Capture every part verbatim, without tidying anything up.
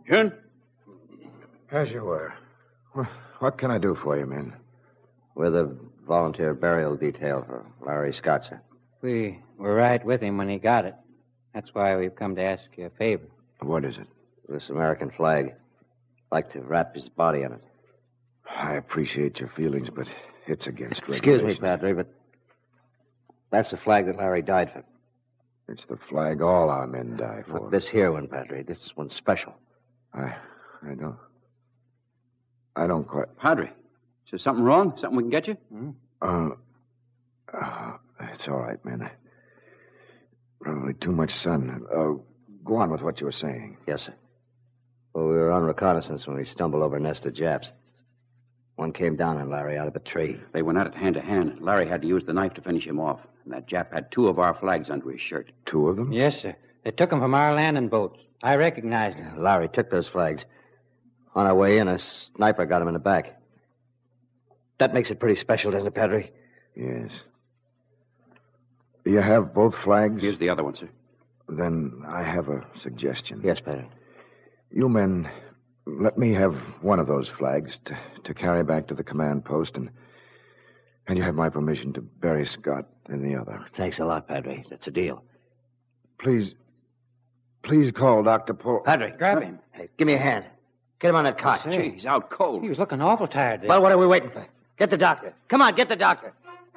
Kern? As you were. What can I do for you, men? We're the volunteer burial detail for Larry Scott, sir. We were right with him when he got it. That's why we've come to ask you a favor. What is it? This American flag. I'd like to wrap his body in it. I appreciate your feelings, but it's against Excuse regulations. me, Padre, but that's the flag that Larry died for. It's the flag all our men die for. Not this here one, Padre. This one's special. I, I don't... I don't quite... Padre, is there something wrong? Something we can get you? Hmm? Uh, uh, it's all right, man. Probably too much sun. Uh, go on with what you were saying. Yes, sir. Well, we were on reconnaissance when we stumbled over a nest of Japs. One came down on Larry out of a tree. They went at it hand to hand. Larry had to use the knife to finish him off. And that Jap had two of our flags under his shirt. Two of them? Yes, sir. They took them from our landing boats. I recognized them. Yeah, Larry took those flags. On our way in, a sniper got him in the back. That makes it pretty special, doesn't it, Padre? Yes. You have both flags? Here's the other one, sir. Then I have a suggestion. Yes, Padre. You men, let me have one of those flags to, to carry back to the command post, and and you have my permission to bury Scott in the other. Thanks a lot, Padre. That's a deal. Please, please call Doctor Paul. Padre, grab him. Hey, give me a hand. Get him on that cot. Gee, he's out cold. He was looking awful tired there. Well, what are we waiting for? Get the doctor. Come on, get the doctor.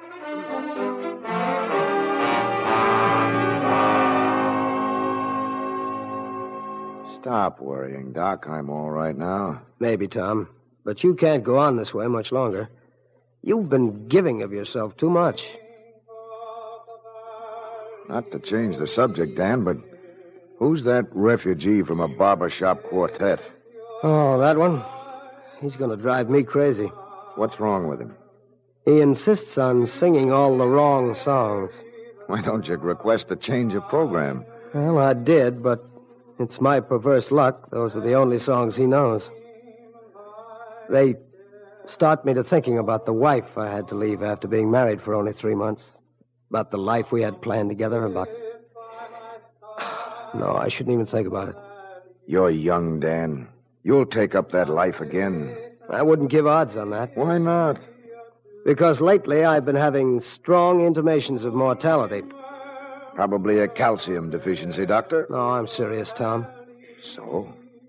Stop worrying, Doc. I'm all right now. Maybe, Tom. But you can't go on this way much longer. You've been giving of yourself too much. Not to change the subject, Dan, but who's that refugee from a barbershop quartet? Oh, that one? He's going to drive me crazy. What's wrong with him? He insists on singing all the wrong songs. Why don't you request a change of program? Well, I did, but it's my perverse luck. Those are the only songs he knows. They start me to thinking about the wife I had to leave after being married for only three months. About the life we had planned together, about... No, I shouldn't even think about it. You're young, Dan. You'll take up that life again. I wouldn't give odds on that. Why not? Because lately I've been having strong intimations of mortality. Probably a calcium deficiency, Doctor. No, I'm serious, Tom. So?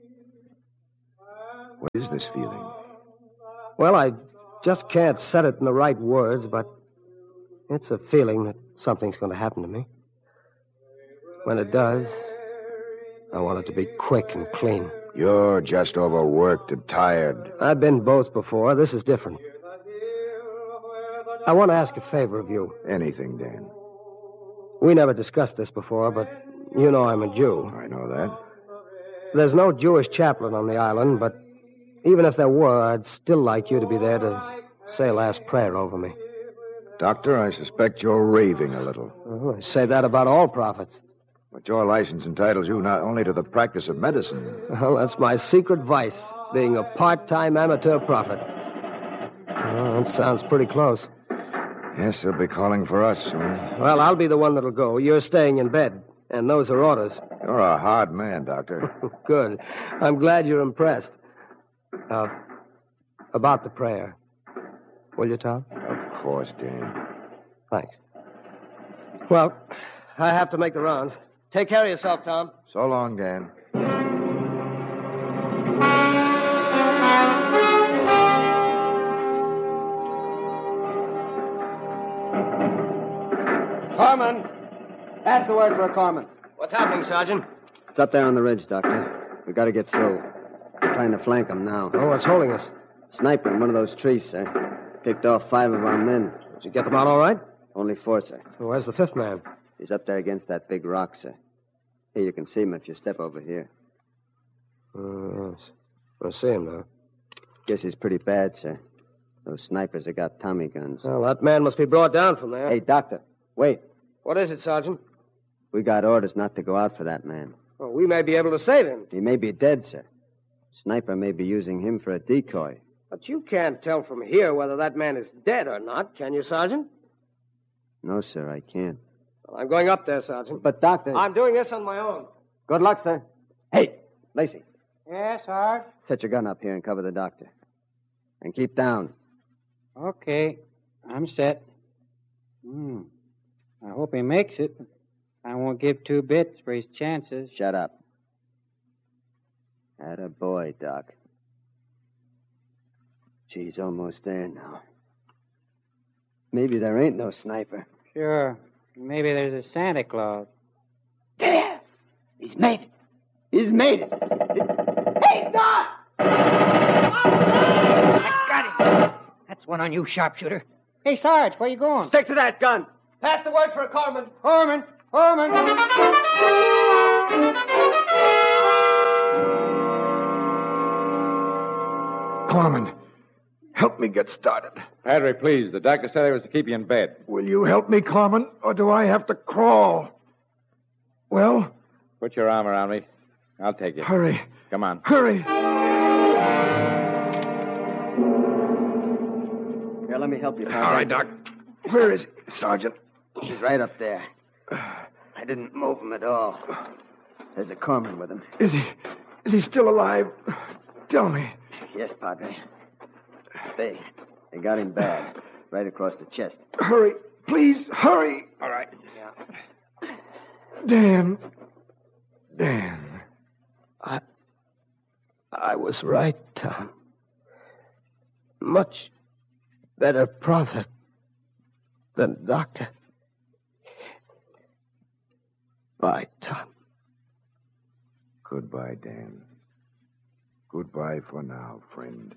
What is this feeling? Well, I just can't set it in the right words, but it's a feeling that something's going to happen to me. When it does, I want it to be quick and clean. You're just overworked and tired. I've been both before. This is different. I want to ask a favor of you. Anything, Dan. We never discussed this before, but you know I'm a Jew. I know that. There's no Jewish chaplain on the island, but even if there were, I'd still like you to be there to say a last prayer over me. Doctor, I suspect you're raving a little. Oh, I say that about all prophets. But your license entitles you not only to the practice of medicine. Well, that's my secret vice, being a part-time amateur prophet. Oh, that sounds pretty close. Yes, they'll be calling for us soon. Well, I'll be the one that'll go. You're staying in bed, and those are orders. You're a hard man, Doctor. Good. I'm glad you're impressed. Uh, about the prayer. Will you, Tom? Of course, Dan. Thanks. Well, I have to make the rounds. Take care of yourself, Tom. So long, Dan. Corman! That's the word for a corpsman. What's happening, Sergeant? It's up there on the ridge, Doctor. We got to get through. We're trying to flank them now. Oh, what's holding us? Sniper in one of those trees, sir. Picked off five of our men. Did you get them out all right? Only four, sir. Well, where's the fifth man? He's up there against that big rock, sir. Here, you can see him if you step over here. Oh, yes. I see him now. Guess he's pretty bad, sir. Those snipers have got Tommy guns. Well, that man must be brought down from there. Hey, Doctor, wait. What is it, Sergeant? We got orders not to go out for that man. Well, we may be able to save him. He may be dead, sir. Sniper may be using him for a decoy. But you can't tell from here whether that man is dead or not, can you, Sergeant? No, sir, I can't. Well, I'm going up there, Sergeant. But, Doctor... I'm doing this on my own. Good luck, sir. Hey, Lacey, Yes, Sarge? Set your gun up here and cover the doctor. And keep down. Okay. I'm set. Hmm. I hope he makes it. I won't give two bits for his chances. Shut up. Atta boy, Doc. She's almost there now. Maybe there ain't no sniper. Sure. Maybe there's a Santa Claus. There! He's made it. He's made it. Hey, Doc! I got him. That's one on you, sharpshooter. Hey, Sarge, where you going? Stick to that gun. Pass the word for a corpsman. Foreman! Foreman! Corman, help me get started. Padre, please. The doctor said I was to keep you in bed. Will you help me, Corman, or do I have to crawl? Well, Put your arm around me. I'll take it. hurry, Come on. hurry. Here, let me help you, All right, Doc. Where is he, Sergeant? He's right up there. I didn't move him at all. There's a corpsman with him. Is he, is he still alive? Tell me. Yes, Padre. They, they got him bad. Right across the chest. Hurry, please, hurry. All right. Dan. Dan. I, I was right, Tom. Much better prophet than doctor. Bye, Tom. Goodbye, Dan. Goodbye for now, friend.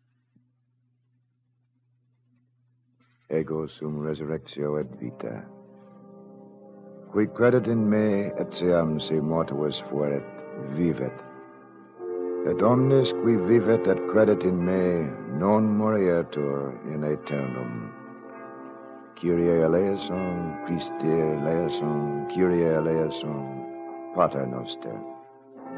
Ego sum resurrectio et vita. Qui credit in me, etiam se mortuus fuerit, vivet. Et omnes qui vivet et credit in me, non morietur in aeternum. Kyrie eleison, Christe eleison, Kyrie eleison, Pater noster.